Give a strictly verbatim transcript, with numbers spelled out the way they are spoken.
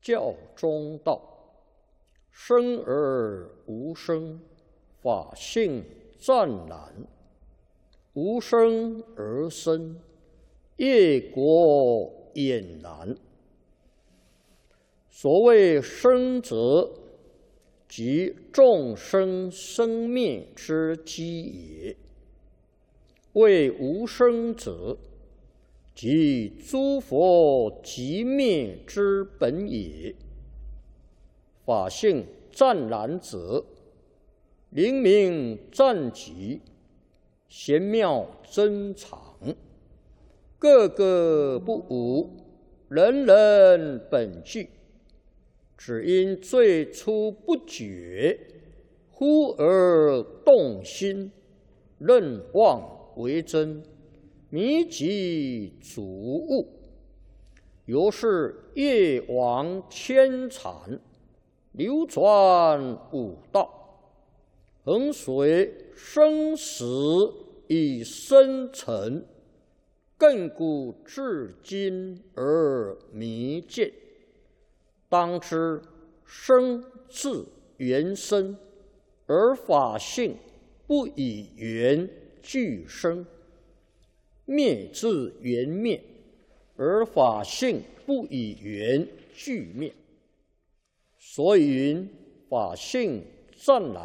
教中道，生而无生，法性湛然；无生而生，业果俨然。所谓生者，即众生生灭之基也；谓无生者，即诸佛寂灭之本也。法性湛然者，灵明湛极，玄妙珍藏，个个不无，人人本具。只因最初不觉，忽而动心，认妄为真，迷己主悟，由是业王牵缠，流转五道，恒随生死以生沉，亘古至今而弥见。当知生自缘生，而法性不以缘俱生；灭自缘灭，而法性不以缘俱灭。所以云法性湛然，